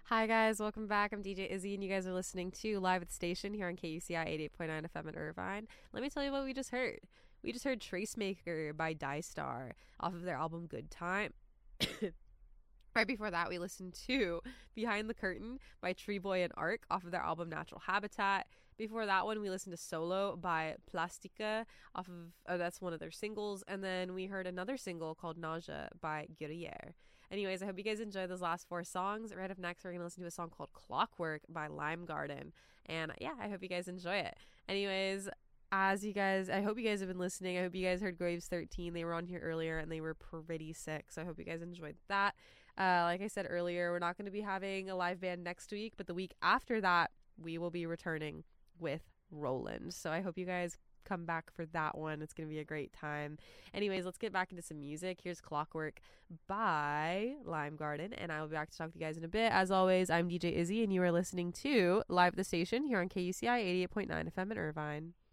Hi guys, welcome back. I'm DJ Izzy, and you guys are listening to Live at the Station here on KUCI 88.9 FM in Irvine. Let me tell you what we just heard. We just heard Tracemaker by Dystar off of their album Good Time. Right before that, we listened to Behind the Curtain by Tree Boy and Arc off of their album Natural Habitat. Before that one, we listened to Solo by Plastica off of, that's one of their singles. And then we heard another single called Nausea by Guerriere. Anyways, I hope you guys enjoyed those last four songs. Right up next, we're going to listen to a song called Clockwork by Lime Garden. And yeah, I hope you guys enjoy it. Anyways, I hope you guys have been listening. I hope you guys heard Graves 13. They were on here earlier and they were pretty sick. So I hope you guys enjoyed that. Like I said earlier, we're not going to be having a live band next week, but the week after that, we will be returning with Roland. So I hope you guys come back for that one. It's going to be a great time. Anyways, let's get back into some music. Here's Clockwork by Lime Garden, and I will be back to talk to you guys in a bit. As always, I'm DJ Izzy, and you are listening to Live at the Station here on KUCI 88.9 FM in Irvine.